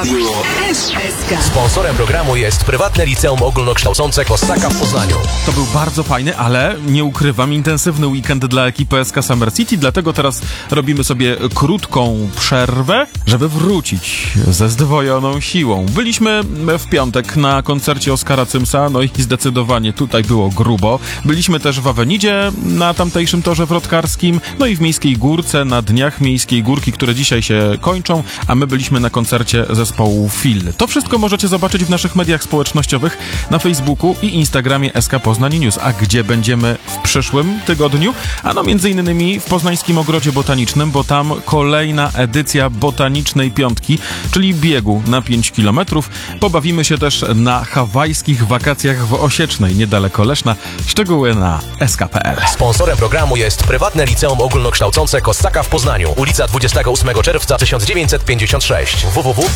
Radio SK. Sponsorem programu jest Prywatne Liceum Ogólnokształcące Kossaka w Poznaniu. To był bardzo fajny, ale nie ukrywam, intensywny weekend dla ekipy SK Summer City, dlatego teraz robimy sobie krótką przerwę, żeby wrócić ze zdwojoną siłą. Byliśmy w piątek na koncercie Oskara Cymsa, no i zdecydowanie tutaj było grubo. Byliśmy też w Awenidzie na tamtejszym torze wrotkarskim, no i w Miejskiej Górce na dniach Miejskiej Górki, które dzisiaj się kończą, a my byliśmy na koncercie zespołu Fil. To wszystko możecie zobaczyć w naszych mediach społecznościowych, na Facebooku i Instagramie SK Poznań News. A gdzie będziemy w przyszłym tygodniu? Ano między innymi w Poznańskim Ogrodzie Botanicznym, bo tam kolejna edycja Botanicznej Piątki, czyli biegu na 5 km. Pobawimy się też na hawajskich wakacjach w Osiecznej, niedaleko Leszna. Szczegóły na sk.pl. Sponsorem programu jest Prywatne Liceum Ogólnokształcące Kossaka w Poznaniu. Ulica 28 czerwca 1956. www